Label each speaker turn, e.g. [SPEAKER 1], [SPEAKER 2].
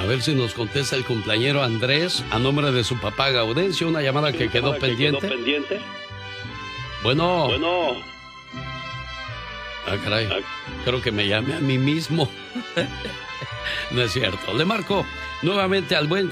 [SPEAKER 1] ver si nos contesta el cumpleañero Andrés a nombre de su papá Gaudencio, una llamada que quedó pendiente. Bueno. Ah, caray. Creo que me llamé a mí mismo. No es cierto. Le marco nuevamente al buen